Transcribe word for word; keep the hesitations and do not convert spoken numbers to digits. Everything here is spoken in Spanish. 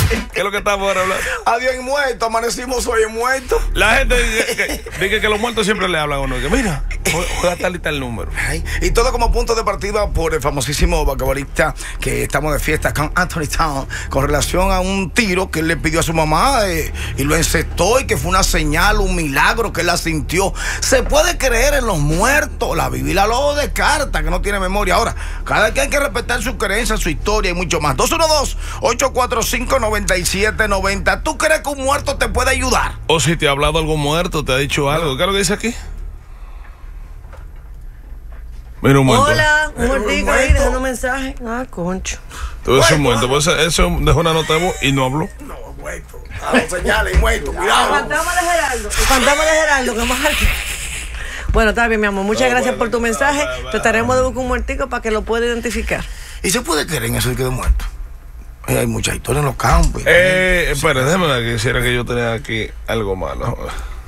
¿Qué es lo que estamos ahora hablando? Adiós y muerto, amanecimos hoy en muerto. La gente dice que, dice que los muertos siempre le hablan a uno. Que mira, juega tal y tal número. Ay, y todo como punto de partida por el famosísimo basquetbolista que estamos de fiesta con Anthony Town, con relación a un tiro que él le pidió a su mamá eh, y lo encestó, y que fue una señal, un milagro que él la sintió. Se puede creer en los muertos. La Biblia lo descarta, que no tiene memoria. Ahora, cada quien hay que respetar su creencia, su historia y mucho más. dos uno dos, ocho cuatro cinco, nueve siete nueve cero. ¿Tú crees que un muerto te puede ayudar? O si te ha hablado algún muerto, te ha dicho algo. ¿Qué es lo que dice aquí? Mira un muerto. Hola, un muertico ahí dejando un mensaje. Ah, concho. Tú eres un muerto. Pues eso dejó una nota de voz y no habló. No, muerto. A los señales, muerto. Cuidado. Fantasma de Geraldo. El fantasma de Geraldo, que más alto. Bueno, está bien, mi amor. Muchas Oh, gracias bueno, por tu mensaje. va, va, va. Trataremos de buscar un muertico para que lo pueda identificar. ¿Y se puede creer en eso de que de muerto? Ay, hay muchas historias en los campos. Eh, espera, déjame ver que quisiera que yo tenía aquí algo malo.